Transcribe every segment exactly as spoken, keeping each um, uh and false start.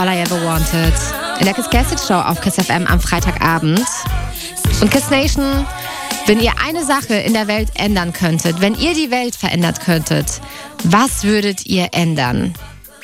All I Ever Wanted. In der Kiss Classic Show auf Kiss F M am Freitagabend. Und Kiss Nation, wenn ihr eine Sache in der Welt ändern könntet, wenn ihr die Welt verändert könntet, was würdet ihr ändern?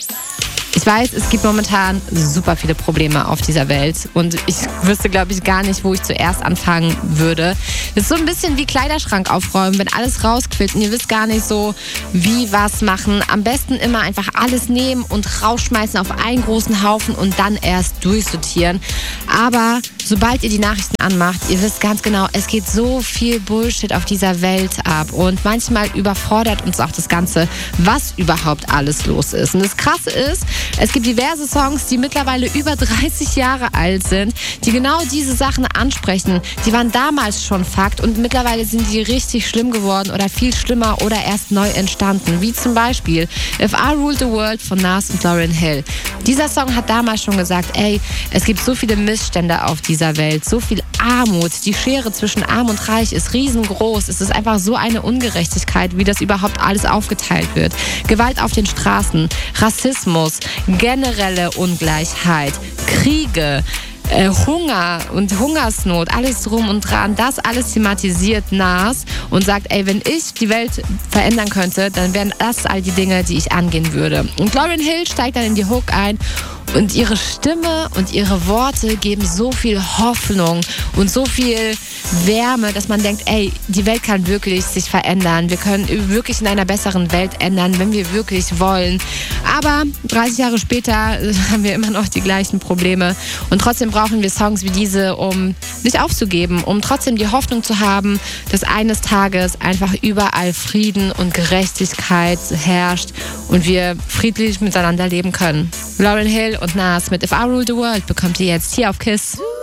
Ich weiß, es gibt momentan super viele Probleme auf dieser Welt und ich wüsste, glaube ich, gar nicht, wo ich zuerst anfangen würde. Das ist so ein bisschen wie Kleiderschrank aufräumen, wenn alles rausquillt und ihr wisst gar nicht so, wie was machen. Am besten immer einfach alles nehmen und rausschmeißen auf einen großen Haufen und dann erst durchsortieren. Aber sobald ihr die Nachrichten anmacht, ihr wisst ganz genau, es geht so viel Bullshit auf dieser Welt ab und manchmal überfordert uns auch das Ganze, was überhaupt alles los ist. Und das Krasse ist, es gibt diverse Songs, die mittlerweile über dreißig Jahre alt sind, die genau diese Sachen ansprechen. Die waren damals schon Fakt und mittlerweile sind die richtig schlimm geworden oder viel schlimmer oder erst neu entstanden. Wie zum Beispiel If I Ruled the World von Nas und Lauryn Hill. Dieser Song hat damals schon gesagt, ey, es gibt so viele Missstände auf dieser Welt, so viel Armut. Die Schere zwischen Arm und Reich ist riesengroß. Es ist einfach so eine Ungerechtigkeit, wie das überhaupt alles aufgeteilt wird. Gewalt auf den Straßen, Rassismus, generelle Ungleichheit, Kriege, äh, Hunger und Hungersnot, alles drum und dran, das alles thematisiert Nas und sagt, ey, wenn ich die Welt verändern könnte, dann wären das all die Dinge, die ich angehen würde. Und Lauryn Hill steigt dann in die Hook ein und ihre Stimme und ihre Worte geben so viel Hoffnung und so viel Wärme, dass man denkt, ey, die Welt kann wirklich sich verändern. Wir können wirklich in einer besseren Welt ändern, wenn wir wirklich wollen. Aber dreißig Jahre später haben wir immer noch die gleichen Probleme. Und trotzdem brauchen wir Songs wie diese, um nicht aufzugeben, um trotzdem die Hoffnung zu haben, dass eines Tages einfach überall Frieden und Gerechtigkeit herrscht und wir friedlich miteinander leben können. Lauryn Hill und Nas mit If I Ruled the World bekommt ihr jetzt hier auf Kiss.